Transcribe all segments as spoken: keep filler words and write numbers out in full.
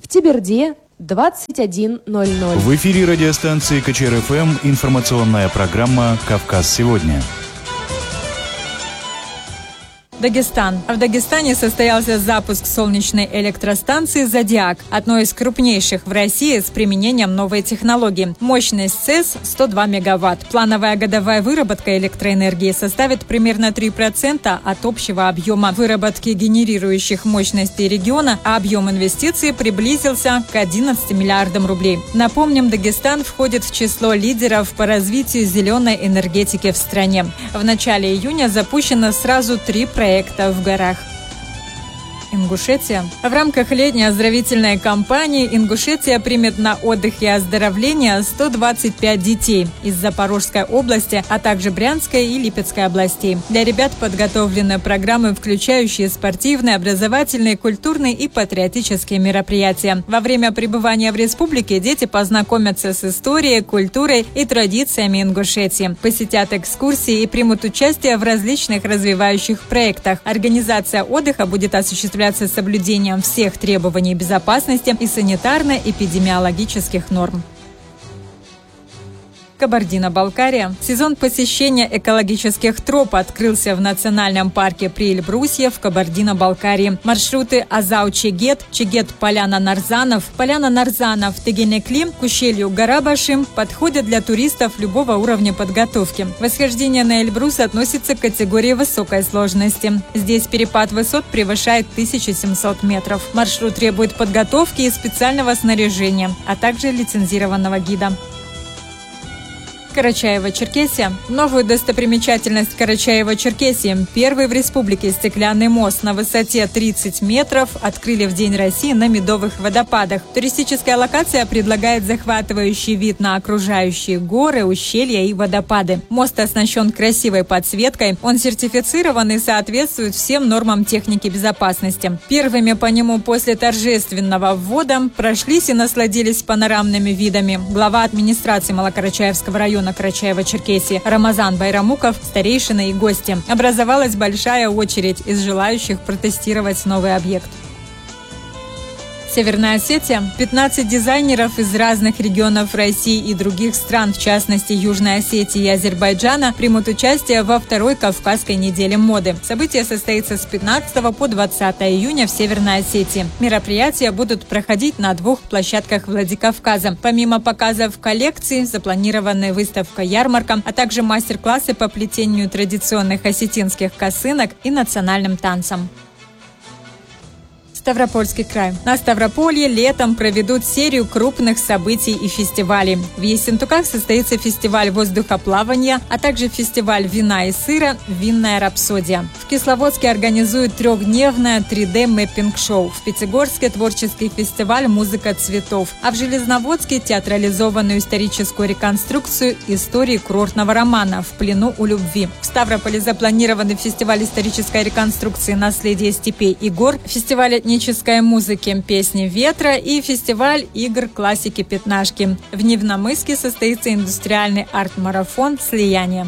В Теберде двадцать один ноль ноль. В эфире радиостанции КЧР-ФМ информационная программа «Кавказ сегодня». Дагестан. В Дагестане состоялся запуск солнечной электростанции «Зодиак», одной из крупнейших в России с применением новой технологии. Мощность ЦЭС – сто два мегаватт. Плановая годовая выработка электроэнергии составит примерно три процента от общего объема выработки генерирующих мощностей региона, а объем инвестиций приблизился к одиннадцати миллиардам рублей. Напомним, Дагестан входит в число лидеров по развитию зеленой энергетики в стране. В начале июня запущено сразу три проекта. проекта в горах. Ингушетия. В рамках летней оздоровительной кампании Ингушетия примет на отдых и оздоровление сто двадцать пять детей из Запорожской области, а также Брянской и Липецкой областей. Для ребят подготовлены программы, включающие спортивные, образовательные, культурные и патриотические мероприятия. Во время пребывания в республике дети познакомятся с историей, культурой и традициями Ингушетии, посетят экскурсии и примут участие в различных развивающих проектах. Организация отдыха будет осуществляться с соблюдением всех требований безопасности и санитарно-эпидемиологических норм. Кабардино-Балкария. Сезон посещения экологических троп открылся в национальном парке при Эльбрусе в Кабардино-Балкарии. Маршруты Азау-Чегет, Чегет-Поляна-Нарзанов, Поляна-Нарзанов, Тегенекли к ущелью Гарабашим подходят для туристов любого уровня подготовки. Восхождение на Эльбрус относится к категории высокой сложности. Здесь перепад высот превышает тысячу семьсот метров. Маршрут требует подготовки и специального снаряжения, а также лицензированного гида. Карачаево-Черкесия. Новую достопримечательность Карачаево-Черкесии, первый в республике стеклянный мост на высоте тридцать метров, открыли в День России на Медовых водопадах. Туристическая локация предлагает захватывающий вид на окружающие горы, ущелья и водопады. Мост оснащен красивой подсветкой, он сертифицирован и соответствует всем нормам техники безопасности. Первыми по нему после торжественного ввода прошлись и насладились панорамными видами глава администрации Малокарачаевского района Карачаево-Черкесии Рамазан Байрамуков, старейшины и гости. Образовалась большая очередь из желающих протестировать новый объект. Северная Осетия. пятнадцать дизайнеров из разных регионов России и других стран, в частности Южной Осетии и Азербайджана, примут участие во второй Кавказской неделе моды. Событие состоится с пятнадцатого по двадцатое июня в Северной Осетии. Мероприятия будут проходить на двух площадках Владикавказа. Помимо показов коллекций, запланированы выставка-ярмарка, а также мастер-классы по плетению традиционных осетинских косынок и национальным танцам. Ставропольский край. На Ставрополье летом проведут серию крупных событий и фестивалей. В Ессентуках состоится фестиваль воздухоплавания, а также фестиваль вина и сыра «Винная рапсодия». В Кисловодске организуют трехдневное три дэ мэппинг-шоу. В Пятигорске творческий фестиваль «Музыка цветов», а в Железноводске театрализованную историческую реконструкцию истории курортного романа «В плену у любви». В Ставрополе запланированы фестиваль исторической реконструкции «Наследие степей и гор», фестиваль этнической музыки «Песни ветра» и фестиваль игр классики «Пятнашки». В Невномысске состоится индустриальный арт-марафон «Слияние».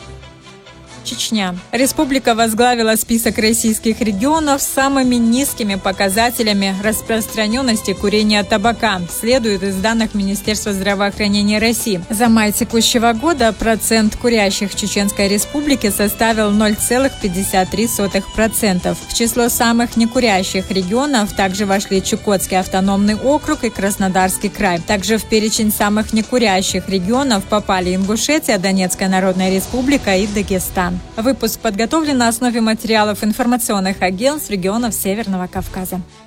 Чечня. Республика возглавила список российских регионов с самыми низкими показателями распространенности курения табака, следует из данных Министерства здравоохранения России. За май текущего года процент курящих в Чеченской Республике составил ноль целых пятьдесят три сотых процента. В число самых некурящих регионов также вошли Чукотский автономный округ и Краснодарский край. Также в перечень самых некурящих регионов попали Ингушетия, Донецкая Народная Республика и Дагестан. Выпуск подготовлен на основе материалов информационных агентств регионов Северного Кавказа.